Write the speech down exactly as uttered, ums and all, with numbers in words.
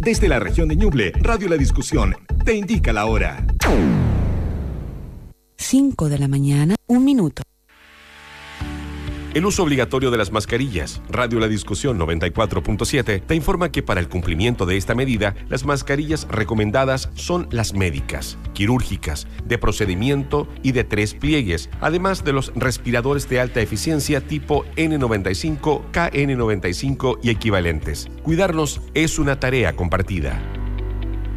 Desde la región de Ñuble, Radio La Discusión te indica la hora. cinco de la mañana, un minuto. El uso obligatorio de las mascarillas. Radio La Discusión noventa y cuatro punto siete te informa que para el cumplimiento de esta medida, las mascarillas recomendadas son las médicas, quirúrgicas, de procedimiento y de tres pliegues, además de los respiradores de alta eficiencia tipo N noventa y cinco, K N noventa y cinco y equivalentes. Cuidarnos es una tarea compartida.